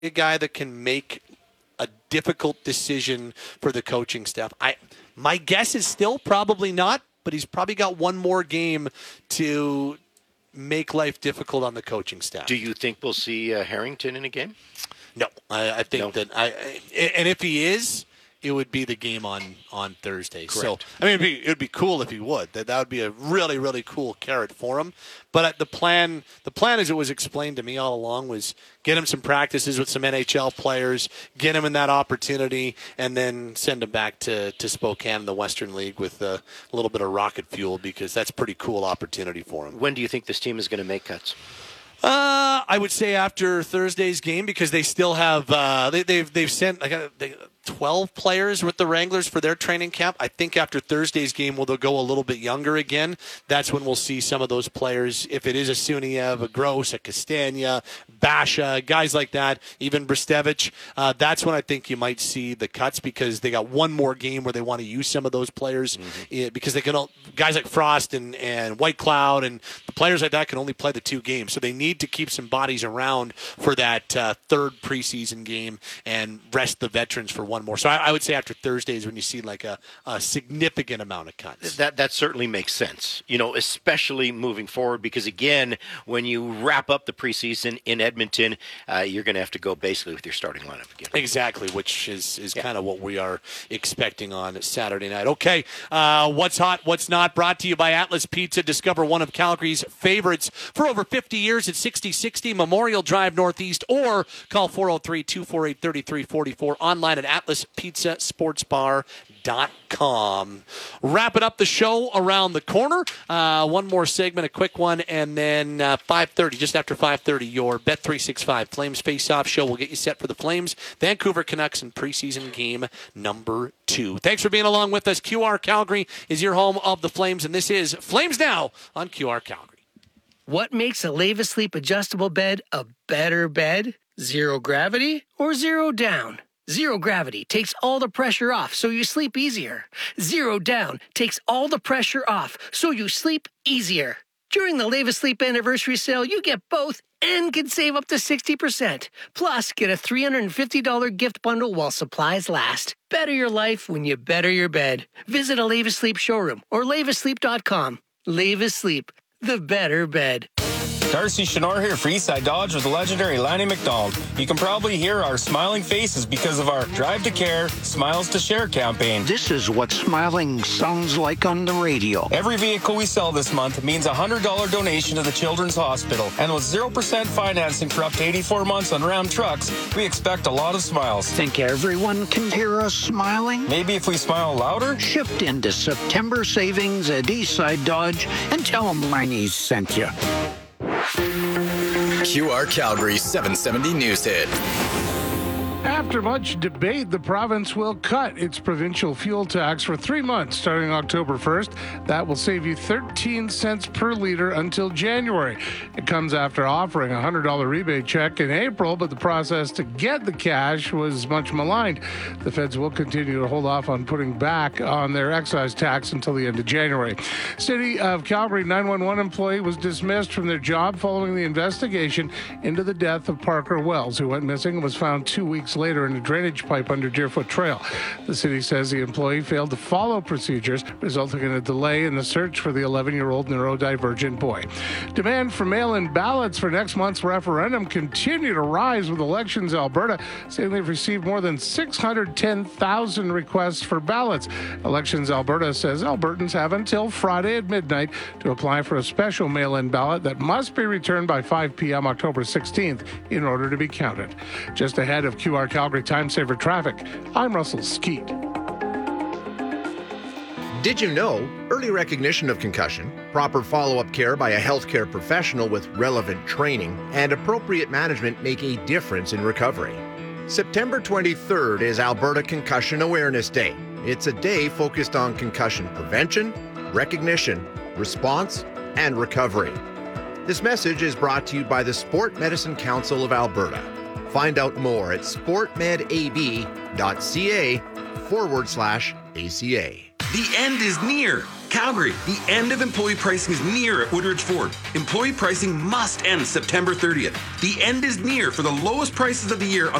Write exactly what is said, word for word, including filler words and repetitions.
a guy that can make a difficult decision for the coaching staff? I my guess is still probably not, but he's probably got one more game to make life difficult on the coaching staff. Do you think we'll see uh, Harrington in a game? No, I, I think no. that I, and if he is, it would be the game on, on Thursday. Correct. So I mean, it'd be, it'd be cool if he would. That that would be a really really cool carrot for him. But the plan, the plan as it was explained to me all along was get him some practices with some N H L players, get him in that opportunity, and then send him back to, to Spokane in the Western League with a little bit of rocket fuel, because that's a pretty cool opportunity for him. When do you think this team is going to make cuts? Uh, I would say after Thursday's game, because they still have uh, they, they've they've sent like a, they, twelve players with the Wranglers for their training camp. I think after Thursday's game, well, they'll go a little bit younger again. That's when we'll see some of those players. If it is a Suniev, a Gross, a Castagna, Basha, guys like that, even Bristevich, uh, that's when I think you might see the cuts, because they got one more game where they want to use some of those players mm-hmm. because they can all, guys like Frost and, and White Cloud and the players like that can only play the two games. So they need to keep some bodies around for that uh, third preseason game and rest the veterans for one more. So I, I would say after Thursday is when you see like a, a significant amount of cuts. That that certainly makes sense, you know, especially moving forward, because again, when you wrap up the preseason in Edmonton, uh, you're going to have to go basically with your starting lineup again. Exactly, which is, is yeah. kind of what we are expecting on Saturday night. Okay, uh, what's hot, what's not, brought to you by Atlas Pizza. Discover one of Calgary's favorites for over fifty years at sixty sixty Memorial Drive Northeast, or call four oh three, two four eight, three three four four, online at atlas pizza sports bar dot com. Wrapping up the show around the corner. Uh, one more segment, a quick one, and then uh, five thirty, just after five thirty, your Bet three sixty-five Flames Face-Off show will get you set for the Flames Vancouver Canucks in preseason game number two. Thanks for being along with us. Q R Calgary is your home of the Flames, and this is Flames Now on Q R Calgary. What makes a Leva Sleep adjustable bed a better bed? Zero gravity or zero down? Zero gravity takes all the pressure off so you sleep easier. Zero down takes all the pressure off so you sleep easier. During the Leva Sleep anniversary sale, you get both and can save up to sixty percent. Plus, get a three hundred fifty dollars gift bundle while supplies last. Better your life when you better your bed. Visit a Leva Sleep showroom or leva sleep dot com. Leva Sleep, the better bed. Darcy Chenor here for Eastside Dodge with the legendary Lanny McDonald. You can probably hear our smiling faces because of our Drive to Care, Smiles to Share campaign. This is what smiling sounds like on the radio. Every vehicle we sell this month means a one hundred dollars donation to the Children's Hospital. And with zero percent financing for up to eighty-four months on Ram trucks, we expect a lot of smiles. Think everyone can hear us smiling? Maybe if we smile louder? Shift into September savings at Eastside Dodge and tell them Lanny sent you. Q R Calgary seven seventy News Hit. After much debate, the province will cut its provincial fuel tax for three months starting October first. That will save you thirteen cents per liter until January. It comes after offering a one hundred dollars rebate check in April, but the process to get the cash was much maligned. The feds will continue to hold off on putting back on their excise tax until the end of January. City of Calgary nine one one employee was dismissed from their job following the investigation into the death of Parker Wells, who went missing and was found two weeks later in a drainage pipe under Deerfoot Trail. The city says the employee failed to follow procedures, resulting in a delay in the search for the eleven-year-old neurodivergent boy. Demand for mail-in ballots for next month's referendum continue to rise, with Elections Alberta saying they've received more than six hundred ten thousand requests for ballots. Elections Alberta says Albertans have until Friday at midnight to apply for a special mail-in ballot that must be returned by five p.m. October sixteenth in order to be counted. Just ahead of Q R Calgary Time Saver Traffic, I'm Russell Skeet. Did you know early recognition of concussion, proper follow-up care by a healthcare professional with relevant training, and appropriate management make a difference in recovery? September twenty-third is Alberta Concussion Awareness Day. It's a day focused on concussion prevention, recognition, response, and recovery. This message is brought to you by the Sport Medicine Council of Alberta. Find out more at sportmedab.ca forward slash ACA. The end is near. Calgary, the end of employee pricing is near at Woodridge Ford. Employee pricing must end September thirtieth. The end is near for the lowest prices of the year on